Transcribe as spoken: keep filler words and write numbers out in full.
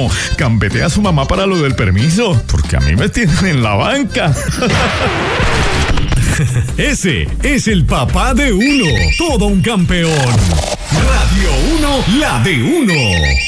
Gambetea a su mamá para lo del permiso, porque a mí me tienen en la banca. Ese es el papá de uno, todo un campeón. Radio uno, la de uno.